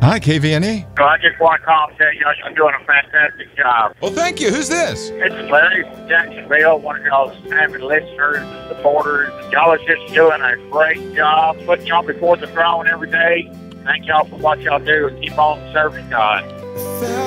Hi, KVNE. So I just want to call and tell you you're doing a fantastic job. Well, thank you. Who's this? It's Larry from Jacksonville, one of y'all's avid listeners and supporters. Y'all are just doing a great job, putting y'all before the throne every day. Thank y'all for what y'all do and keep on serving God.